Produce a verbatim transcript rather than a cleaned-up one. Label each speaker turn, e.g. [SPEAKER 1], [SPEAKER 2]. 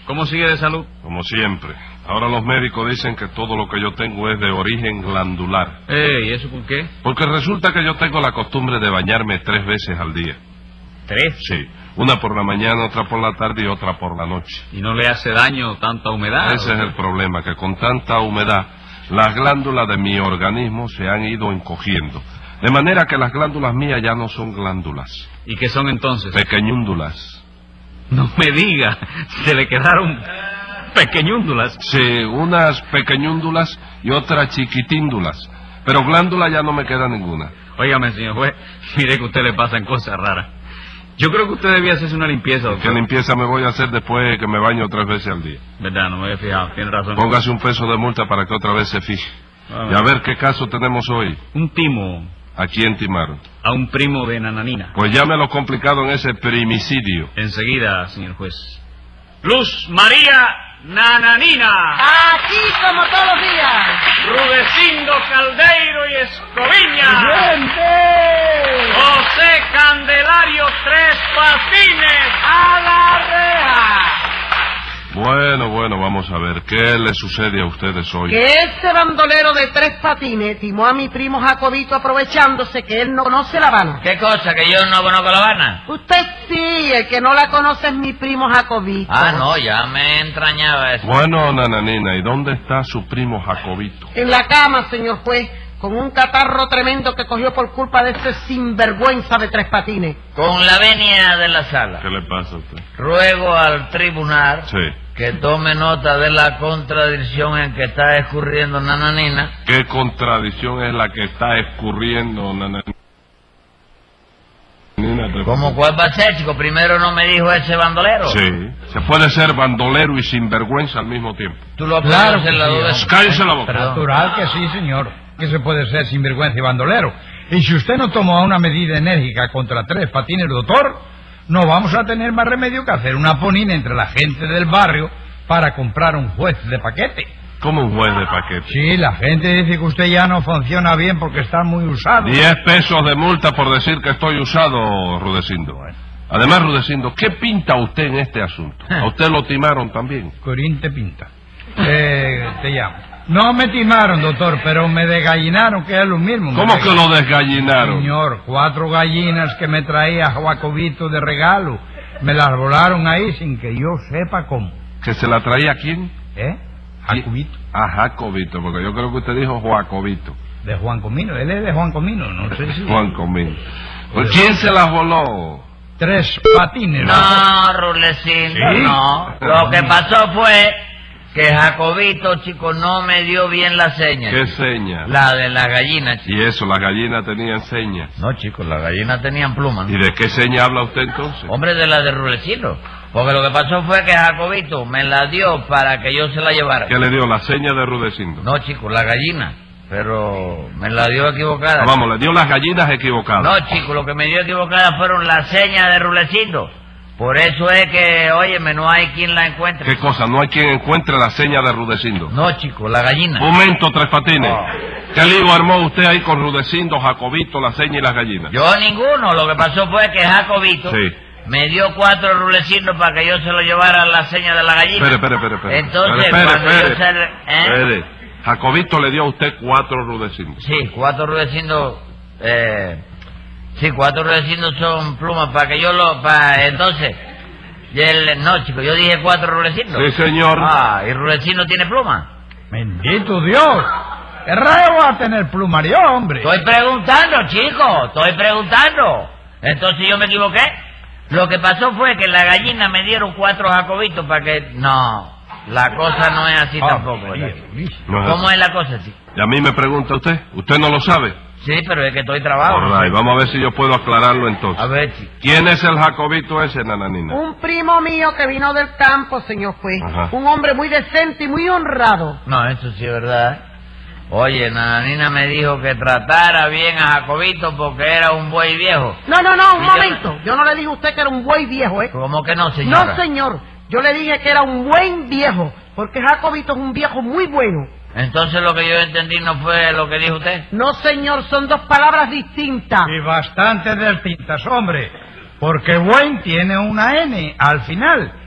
[SPEAKER 1] ¿Cómo sigue de salud?
[SPEAKER 2] Como siempre. Ahora los médicos dicen que todo lo que yo tengo es de origen glandular.
[SPEAKER 1] Eh, ¿y eso por qué?
[SPEAKER 2] Porque resulta que yo tengo la costumbre de bañarme tres veces al día.
[SPEAKER 1] ¿Tres?
[SPEAKER 2] Sí. Una por la mañana, otra por la tarde y otra por la noche.
[SPEAKER 1] ¿Y no le hace daño tanta humedad?
[SPEAKER 2] Ese es el problema, que con tanta humedad las glándulas de mi organismo se han ido encogiendo. De manera que las glándulas mías ya no son glándulas.
[SPEAKER 1] ¿Y qué son entonces?
[SPEAKER 2] Pequeñúndulas.
[SPEAKER 1] No me diga, se le quedaron pequeñúndulas.
[SPEAKER 2] Sí, unas pequeñúndulas y otras chiquitíndulas. Pero glándula ya no me queda ninguna.
[SPEAKER 1] Óigame, señor juez, mire que a usted le pasan cosas raras. Yo creo que usted debía hacerse una limpieza, doctor.
[SPEAKER 2] ¿Qué limpieza me voy a hacer después de que me baño tres veces al día?
[SPEAKER 1] Verdad, no me había fijado, tiene razón.
[SPEAKER 2] Póngase un peso de multa para que otra vez se fije.
[SPEAKER 1] Ah,
[SPEAKER 2] y a ver qué caso tenemos hoy.
[SPEAKER 1] Un timo.
[SPEAKER 2] ¿A quién timaron?
[SPEAKER 1] A un primo de Nananina.
[SPEAKER 2] Pues llámelo complicado en ese primicidio.
[SPEAKER 1] Enseguida, señor juez. Luz María Nananina.
[SPEAKER 3] Aquí como todos los días.
[SPEAKER 1] Rudecindo Caldeiro y Escoviña.
[SPEAKER 3] ¡Gente!
[SPEAKER 1] José Candelario Tres Patines.
[SPEAKER 3] ¡A la reja!
[SPEAKER 2] Bueno, bueno, vamos a ver. ¿Qué le sucede a ustedes hoy?
[SPEAKER 3] Que ese bandolero de Tres Patines timó a mi primo Jacobito aprovechándose que él no conoce La Habana.
[SPEAKER 4] ¿Qué cosa? ¿Que yo no conozco La Habana?
[SPEAKER 3] Usted sí, el que no la conoce es mi primo Jacobito.
[SPEAKER 4] Ah, no, ya me entrañaba eso.
[SPEAKER 2] Bueno, Nananina, ¿y dónde está su primo Jacobito?
[SPEAKER 3] En la cama, señor juez, con un catarro tremendo que cogió por culpa de ese sinvergüenza de Tres Patines.
[SPEAKER 4] Con la venia de la sala.
[SPEAKER 2] ¿Qué le pasa a usted?
[SPEAKER 4] Ruego al tribunal
[SPEAKER 2] Sí.
[SPEAKER 4] que tome nota de la contradicción en que está escurriendo Nananina.
[SPEAKER 2] ¿Qué contradicción es la que está escurriendo, Nananina?
[SPEAKER 4] ¿Cómo cuál va a ser, chico? Primero no me dijo ese bandolero.
[SPEAKER 2] Sí. Se puede ser bandolero y sinvergüenza al mismo tiempo.
[SPEAKER 4] Tú lo
[SPEAKER 5] Claro
[SPEAKER 4] pones en
[SPEAKER 5] que
[SPEAKER 4] la
[SPEAKER 5] sí,
[SPEAKER 4] duda.
[SPEAKER 5] hombre.
[SPEAKER 2] Cállese la boca.
[SPEAKER 4] Perdón.
[SPEAKER 5] Natural que sí, señor. Que se puede ser sinvergüenza y bandolero. Y si usted no toma una medida enérgica contra Tres Patines, doctor, no vamos a tener más remedio que hacer una ponina entre la gente del barrio para comprar un juez de paquete.
[SPEAKER 2] ¿Cómo un juez de paquete?
[SPEAKER 5] Sí, la gente dice que usted ya no funciona bien porque está muy usado.
[SPEAKER 2] Diez pesos de multa por decir que estoy usado, Rudecindo. Además, Rudecindo, ¿qué pinta usted en este asunto? ¿A usted lo timaron también?
[SPEAKER 5] Corín te pinta. Eh, te llamo. No me timaron, doctor, pero me desgallinaron, que es lo mismo. Me
[SPEAKER 2] ¿Cómo que
[SPEAKER 5] desgall-
[SPEAKER 2] lo desgallinaron?
[SPEAKER 5] Señor, cuatro gallinas que me traía Jacobito de regalo. Me las volaron ahí sin que yo sepa cómo.
[SPEAKER 2] ¿Que se la traía a quién?
[SPEAKER 5] ¿Eh? Jacobito.
[SPEAKER 2] A Jacobito, porque yo creo que usted dijo Joacobito.
[SPEAKER 5] De Juan Comino. Él es de Juan Comino, no sé si...
[SPEAKER 2] Juan Comín. Pues, ¿quién se las voló?
[SPEAKER 5] Tres Patines.
[SPEAKER 4] No, Rulecindo,
[SPEAKER 5] ¿Sí?
[SPEAKER 4] no. Lo que pasó fue que Jacobito, chico, no me dio bien la seña.
[SPEAKER 2] ¿Qué seña?
[SPEAKER 4] La de la gallina, chico.
[SPEAKER 2] Y eso, las gallinas tenían señas.
[SPEAKER 4] No, chicos, las gallinas tenían plumas.
[SPEAKER 2] ¿Y de qué seña habla usted entonces?
[SPEAKER 4] Hombre, de la de Rulecindo. Porque lo que pasó fue que Jacobito me la dio para que yo se la llevara.
[SPEAKER 2] ¿Qué le dio? La seña de Rudecindo.
[SPEAKER 4] No, chicos, la gallina. Pero me la dio equivocada.
[SPEAKER 2] Ah, vamos, le dio las gallinas equivocadas.
[SPEAKER 4] No, chicos, lo que me dio equivocada fueron las señas de Rulecindo. Por eso es que, óyeme, no hay quien la encuentre.
[SPEAKER 2] ¿Qué cosa? No hay quien encuentre la seña de Rudecindo.
[SPEAKER 4] No, chicos, la gallina.
[SPEAKER 2] Momento, Tres Patines.
[SPEAKER 4] Oh.
[SPEAKER 2] ¿Qué lío armó usted ahí con Rudecindo, Jacobito, la seña y las gallinas?
[SPEAKER 4] Yo ninguno. Lo que pasó fue que Jacobito
[SPEAKER 2] Sí.
[SPEAKER 4] me dio cuatro Rulecindo para que yo se lo llevara a la seña de la gallina.
[SPEAKER 2] Espere, espere, espere, espere.
[SPEAKER 4] Entonces,
[SPEAKER 2] Espere,
[SPEAKER 4] cuando
[SPEAKER 2] espere,
[SPEAKER 4] yo se... le- ¿eh?
[SPEAKER 2] espere. Jacobito le dio a usted cuatro Rudecindos.
[SPEAKER 4] Sí, cuatro Rudecindo... Eh, sí, cuatro Rudecindo son plumas para que yo lo... Para, entonces... y el, no, chico, yo dije cuatro Rudecindo.
[SPEAKER 2] Sí, señor.
[SPEAKER 4] Ah, ¿y Rudecindo tiene pluma?
[SPEAKER 5] Bendito Dios. ¿Qué rayo va a tener plumario, hombre?
[SPEAKER 4] Estoy preguntando, chico, estoy preguntando. Entonces yo me equivoqué. Lo que pasó fue que la gallina me dieron cuatro Jacobitos para que... No, la cosa no es así
[SPEAKER 5] Ah,
[SPEAKER 4] tampoco, ¿verdad?
[SPEAKER 2] No es
[SPEAKER 4] ¿Cómo
[SPEAKER 2] así.
[SPEAKER 4] es la cosa, chico?
[SPEAKER 2] Y a mí me pregunta usted. ¿Usted no lo sabe?
[SPEAKER 4] Sí, pero es que estoy trabado.
[SPEAKER 2] All right, vamos a ver si yo puedo aclararlo entonces.
[SPEAKER 4] A ver, chico.
[SPEAKER 2] ¿Quién es el Jacobito ese, Nananina?
[SPEAKER 3] Un primo mío que vino del campo, señor juez.
[SPEAKER 2] Ajá.
[SPEAKER 3] Un hombre muy decente y muy honrado.
[SPEAKER 4] No, eso sí es verdad. Oye, Nananina me dijo que tratara bien a Jacobito porque era un buey viejo.
[SPEAKER 3] No, no, no, un
[SPEAKER 4] Y yo-
[SPEAKER 3] momento. Yo no le dije a usted que era un buey viejo, ¿eh?
[SPEAKER 4] ¿Cómo que no, señora?
[SPEAKER 3] No, señor. Yo le dije que era un buen viejo, porque Jacobito es un viejo muy bueno.
[SPEAKER 4] Entonces lo que yo entendí no fue lo que dijo usted.
[SPEAKER 3] No, señor, son dos palabras distintas.
[SPEAKER 5] Y bastante distintas, hombre. Porque buen tiene una N al final.